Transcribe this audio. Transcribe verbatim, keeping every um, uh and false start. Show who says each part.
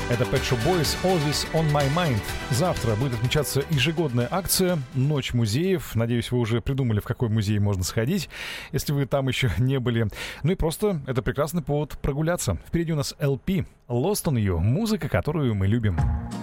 Speaker 1: Это Pet Shop Boys, Always on My Mind. Завтра будет отмечаться ежегодная акция «Ночь музеев». Надеюсь, вы уже придумали, в какой музей можно сходить, если вы там еще не были. Ну и просто это прекрасный повод прогуляться. Впереди у нас эл пи «Lost on You», музыка, которую мы любим.